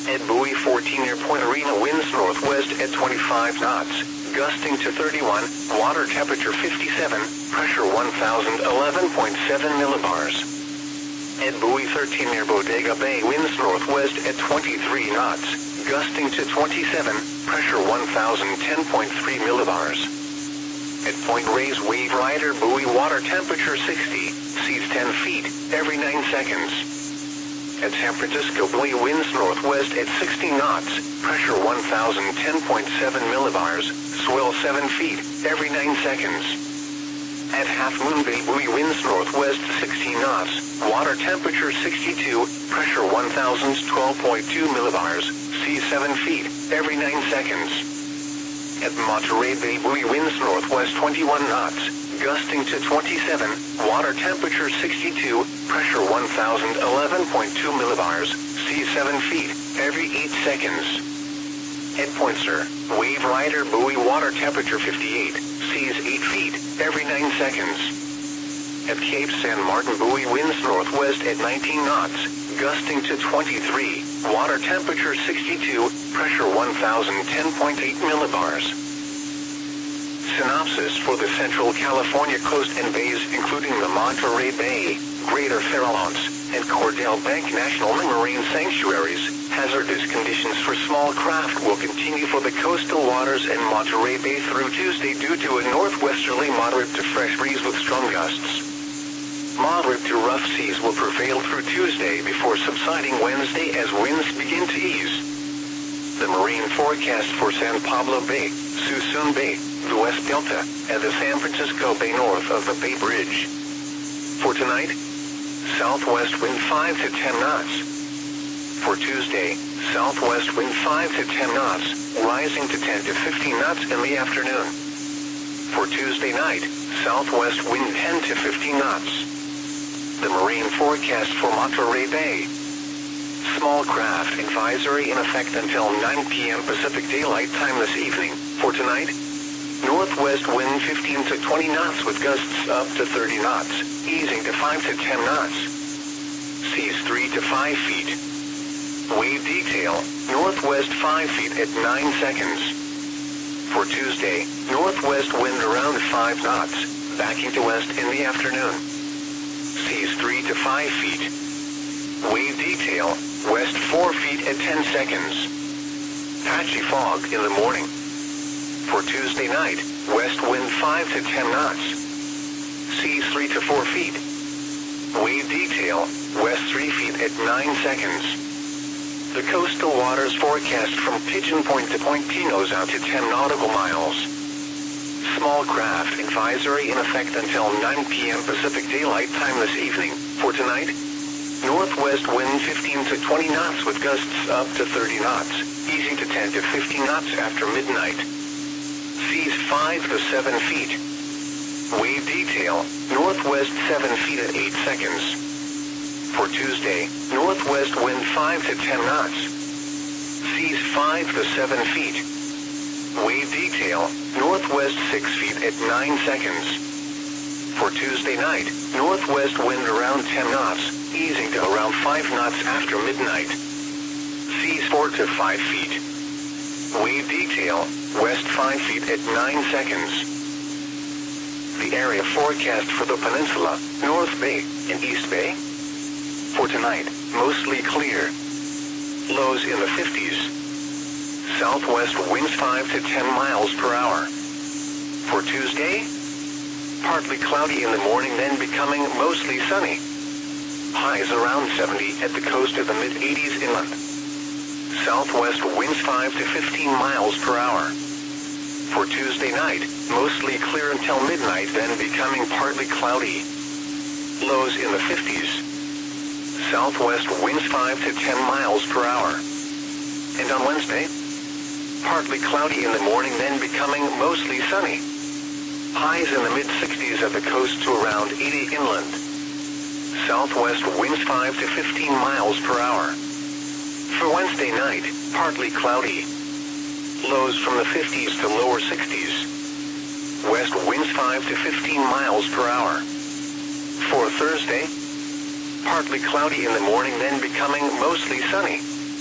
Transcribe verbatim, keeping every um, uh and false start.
At buoy fourteen near Point Arena, winds northwest at twenty-five knots, gusting to thirty-one, water temperature fifty-seven, pressure one thousand eleven point seven millibars. At buoy thirteen near Bodega Bay, winds northwest at twenty-three knots, gusting to twenty-seven, pressure one thousand ten point three millibars. At Point Reyes Wave Rider buoy, water temperature sixty, seas ten feet, every nine seconds. At San Francisco buoy, winds northwest at sixty knots, pressure one thousand ten point seven millibars, swell seven feet, every nine seconds. At Half Moon Bay buoy, winds northwest sixty knots, water temperature sixty-two, pressure one thousand twelve point two millibars, seas seven feet, every nine seconds. At Monterey Bay buoy, winds northwest twenty-one knots, gusting to twenty-seven, water temperature sixty-two, pressure one thousand eleven point two millibars, seas seven feet, every eight seconds. At Point Sur, Wave Rider buoy, water temperature fifty-eight, seas eight feet, every nine seconds. At Cape San Martin buoy, winds northwest at nineteen knots, gusting to twenty-three, water temperature sixty-two, pressure one thousand ten point eight millibars. Synopsis for the Central California coast and bays, including the Monterey Bay, Greater Farallones, and Cordell Bank National Marine Sanctuaries. Hazardous conditions for small craft will continue for the coastal waters and Monterey Bay through Tuesday due to a northwesterly moderate to fresh breeze with strong gusts. Moderate to rough seas will prevail through Tuesday before subsiding Wednesday as winds begin to ease. The marine forecast for San Pablo Bay, Suisun Bay, the West Delta, and the San Francisco Bay north of the Bay Bridge. For tonight, southwest wind five to ten knots. For Tuesday, southwest wind five to ten knots, rising to ten to fifteen knots in the afternoon. For Tuesday night, southwest wind ten to fifteen knots. The marine forecast for Monterey Bay. Small craft advisory in effect until nine p m Pacific Daylight Time this evening. For tonight, northwest wind fifteen to twenty knots with gusts up to thirty knots, easing to five to ten knots. Seas three to five feet. Wave detail, northwest five feet at nine seconds. For Tuesday, northwest wind around five knots, backing to west in the afternoon. Seas three to five feet. Wave detail, west four feet at ten seconds. Patchy fog in the morning. For Tuesday night, west wind five to ten knots. Seas three to four feet. Wave detail, west three feet at nine seconds. The coastal waters forecast from Pigeon Point to Point Pinos out to ten nautical miles. Small craft advisory in effect until nine p m Pacific Daylight Time this evening. For tonight, northwest wind fifteen to twenty knots with gusts up to thirty knots, easing to ten to fifteen knots after midnight. Seas five to seven feet. Wave detail, northwest seven feet at eight seconds. For Tuesday, northwest wind five to ten knots. Seas five to seven feet. Wave detail, northwest six feet at nine seconds. For Tuesday night, northwest wind around ten knots, easing to around five knots after midnight. Seas four to five feet. Wave detail, west five feet at nine seconds. The area forecast for the peninsula, North Bay, and East Bay. For tonight, mostly clear. Lows in the fifties. Southwest winds five to ten miles per hour. For Tuesday, partly cloudy in the morning, then becoming mostly sunny. Highs around seventy at the coast of the mid-eighties inland. Southwest winds five to fifteen miles per hour. For Tuesday night, mostly clear until midnight, then becoming partly cloudy. Lows in the fifties. Southwest winds five to ten miles per hour. And on Wednesday, partly cloudy in the morning, then becoming mostly sunny. Highs in the mid-sixties at the coast to around eighty inland. Southwest winds five to fifteen miles per hour. For Wednesday night, partly cloudy. Lows from the fifties to lower sixties. West winds five to fifteen miles per hour. For Thursday, partly cloudy in the morning, then becoming mostly sunny.